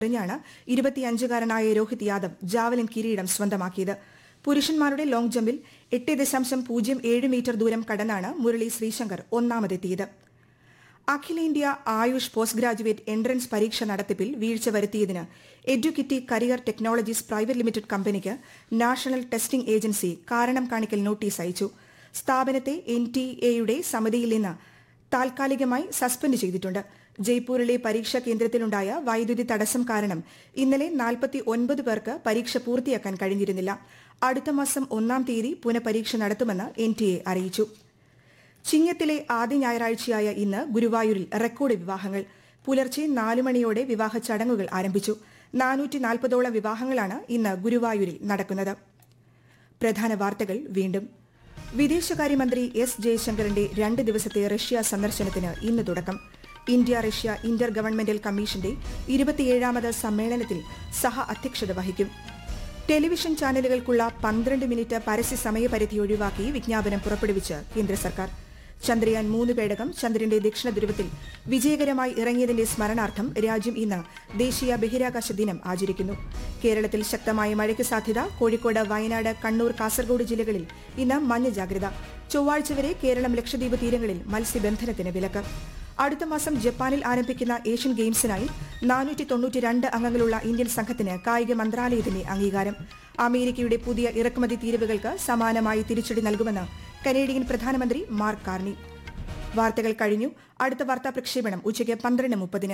ാണ് 25-കാരനായ രോഹിത് യാദവ് ജാവലിൻ കിരീടം സ്വന്തമാക്കിയത്. പുരുഷന്മാരുടെ ലോങ് ജമ്പിൽ 8.07 മീറ്റർ ദൂരം കടന്നാണ് മുരളി ശ്രീശങ്കർ ഒന്നാമതെത്തിയത്. അഖിലേന്ത്യാ ആയുഷ് പോസ്റ്റ് ഗ്രാജുവേറ്റ് എൻട്രൻസ് പരീക്ഷ നടത്തിപ്പിൽ വീഴ്ച വരുത്തിയതിന് എഡ്യൂക്കിറ്റി കരിയർ ടെക്നോളജീസ് പ്രൈവറ്റ് ലിമിറ്റഡ് കമ്പനിക്ക് നാഷണൽ ടെസ്റ്റിംഗ് ഏജൻസി കാരണം കാണിക്കൽ നോട്ടീസ് അയച്ചു. സ്ഥാപനത്തെ NTA സമിതിയിൽ നിന്ന് താൽക്കാലികമായി സസ്പെൻഡ് ചെയ്തിട്ടുണ്ട്. ജയ്പൂരിലെ പരീക്ഷാ കേന്ദ്രത്തിലുണ്ടായ വൈദ്യുതി തടസ്സം കാരണം ഇന്നലെ 49 പേർക്ക് പരീക്ഷ പൂർത്തിയാക്കാൻ കഴിഞ്ഞിരുന്നില്ല. അടുത്ത മാസം 1-ാം തീയതി പുനഃപരീക്ഷ നടത്തുമെന്ന് NTA അറിയിച്ചു. ചിങ്ങത്തിലെ ആദ്യ ഞായറാഴ്ചയായ ഇന്ന് ഗുരുവായൂരിൽ റെക്കോർഡ് വിവാഹങ്ങൾ. പുലർച്ചെ 4 മണിയോടെ വിവാഹ ചടങ്ങുകൾ ആരംഭിച്ചു. 440ഓളം വിവാഹങ്ങളാണ് ഇന്ന് ഗുരുവായൂരിൽ നടക്കുന്നത്. പ്രധാന വാർത്തകൾ വീണ്ടും. വിദേശകാര്യമന്ത്രി S. ജയശങ്കറിന്റെ 2 ദിവസത്തെ റഷ്യ സന്ദർശനത്തിന് ഇന്ന് തുടക്കം. ഇന്ത്യ റഷ്യ ഇന്റർ ഗവൺമെന്റൽ കമ്മീഷന്റെ 27ാമത് സമ്മേളനത്തിൽ സഹ അധ്യക്ഷത വഹിക്കും. ടെലിവിഷൻ ചാനലുകൾക്കുള്ള 12 മിനിറ്റ് പരസ്യ സമയപരിധി ഒഴിവാക്കി വിജ്ഞാപനം പുറപ്പെടുവിച്ച് കേന്ദ്ര സർക്കാർ. ചന്ദ്രയാൻ 3 പേടകം ചന്ദ്രന്റെ ദക്ഷിണ ധ്രുവത്തിൽ വിജയകരമായി ഇറങ്ങിയതിന്റെ സ്മരണാർത്ഥം രാജ്യം ഇന്ന് ദേശീയ ബഹിരാകാശ ദിനം ആചരിക്കുന്നു. കേരളത്തിൽ ശക്തമായ മഴയ്ക്ക് സാധ്യത. കോഴിക്കോട്, വയനാട്, കണ്ണൂർ, കാസർഗോഡ് ജില്ലകളിൽ ഇന്ന് മഞ്ഞ ജാഗ്രത. ചൊവ്വാഴ്ച വരെ കേരളം ലക്ഷദ്വീപ് തീരങ്ങളിൽ മത്സ്യബന്ധനത്തിന് വിലക്ക്. അടുത്ത മാസം ജപ്പാനിൽ ആരംഭിക്കുന്ന ഏഷ്യൻ ഗെയിംസിനായി 492 അംഗങ്ങളുള്ള ഇന്ത്യൻ സംഘത്തിന് കായിക മന്ത്രാലയത്തിന്റെ അംഗീകാരം. അമേരിക്കയുടെ പുതിയ ഇറക്കുമതി തീരുവകൾക്ക് സമാനമായി തിരിച്ചടി നൽകുമെന്ന് കനേഡിയൻ പ്രധാനമന്ത്രി മാർക്ക് കാർണി. വാർത്തകൾ കഴിഞ്ഞു. അടുത്ത വാർത്താ പ്രക്ഷേപണം ഉച്ചയ്ക്ക് 12:30.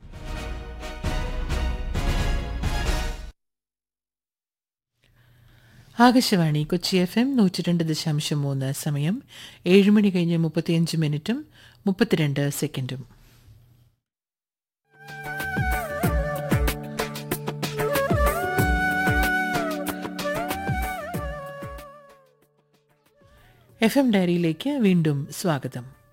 ആകാശവാണി കൊച്ചി FM 102.3. സമയം 7 മണി കഴിഞ്ഞ് 35 മിനിറ്റും 32 സെക്കൻഡും. FM ഡയറിയിലേക്ക് വീണ്ടും സ്വാഗതം.